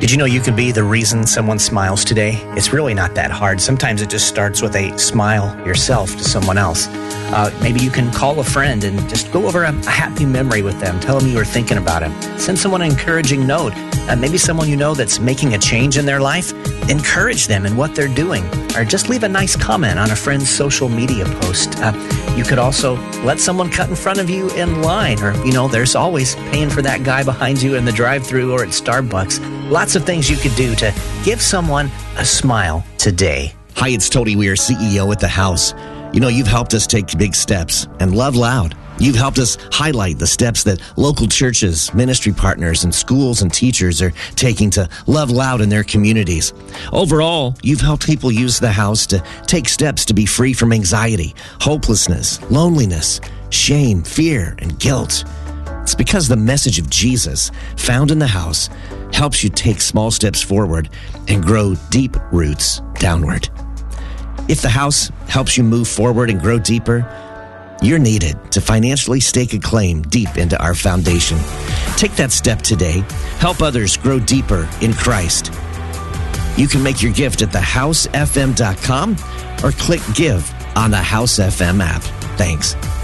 Did you know you can be the reason someone smiles today? It's really not that hard. Sometimes it just starts with a smile yourself to someone else. Maybe you can call a friend and just go over a happy memory with them. Tell them you were thinking about them. Send someone an encouraging note. Maybe someone you know that's making a change in their life. Encourage them in what they're doing. Or just leave a nice comment on a friend's social media post. You could also let someone cut in front of you in line. Or, there's always paying for that guy behind you in the drive-thru or at Starbucks. Lots of things you could do to give someone a smile today. Hi, it's Tony Weir, CEO at The House. You've helped us take big steps and love loud. You've helped us highlight the steps that local churches, ministry partners, and schools and teachers are taking to love loud in their communities. Overall, you've helped people use The House to take steps to be free from anxiety, hopelessness, loneliness, shame, fear, and guilt. It's because the message of Jesus found in The House helps you take small steps forward and grow deep roots downward. If The House helps you move forward and grow deeper, you're needed to financially stake a claim deep into our foundation. Take that step today. Help others grow deeper in Christ. You can make your gift at thehousefm.com or click Give on the House FM app. Thanks.